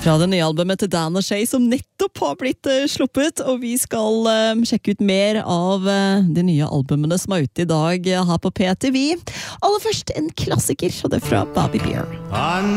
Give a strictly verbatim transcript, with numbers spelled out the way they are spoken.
Fra det nye albumet til Dan og Shay som nettopp har blitt uh, sluppet, og vi skal uh, sjekke ut mer av uh, de nye albumene som er ute i dag uh, her på P T V. Aller først en klassiker, og det er fra Bobby Bear.